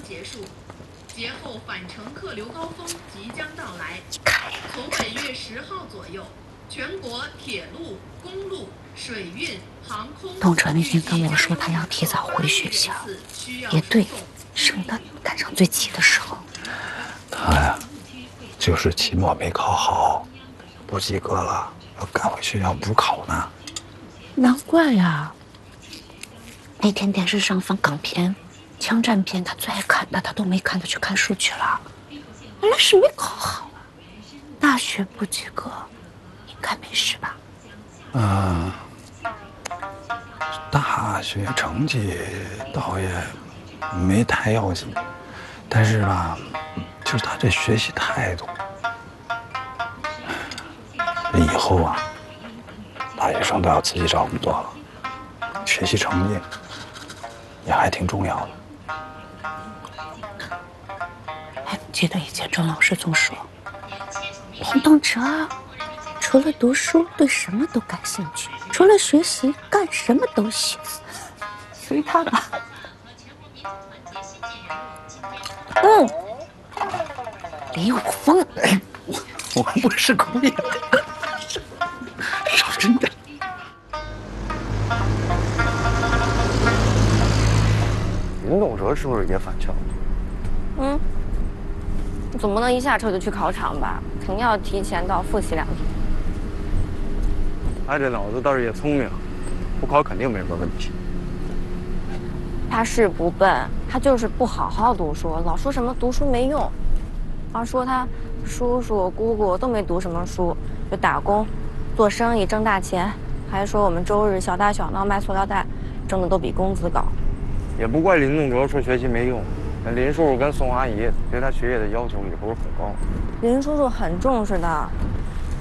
结束，节后返程客流高峰即将到来。从本月10号左右，全国铁路、公路、水运、航空。 东哲那天跟我说他要提早回学校，也对，圣诞赶上最急的时候。 他呀，就是期末没考好，不及格了，要赶回学校补考呢。 难怪呀。那天电视上放港片、枪战片，他最爱看的，他都没看，他去看书去了。原来是没考好啊！大学不及格，应该没事吧？ 大学成绩倒也没太要紧，但是吧，就是他这学习态度，以后啊，大学生都要自己找工作了，学习成绩也还挺重要的。 还记得以前周老师总说，林东哲除了读书对什么都感兴趣，除了学习干什么都行，随他吧。林有风， 我不是故意的，说真的。 林董哲是不是也返校？ 总不能一下车就去考场吧？肯定要提前到复习2天。 他这脑子倒是也聪明，补考肯定没什么问题。 他是不笨，他就是不好好读书，老说什么读书没用，而说他叔叔姑姑都没读什么书，就打工、做生意挣大钱，还说我们周日小打小闹卖塑料袋，挣的都比工资高。 也不怪林董哲说学习没用，那林叔叔跟宋阿姨对他学业的要求也不是很高。 林叔叔很重视的，